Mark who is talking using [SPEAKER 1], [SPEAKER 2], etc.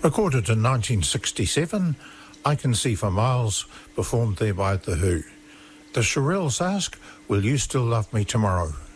[SPEAKER 1] Recorded in 1967, I Can See for Miles, performed there by The Who. The Shirelles ask, will you still love me tomorrow?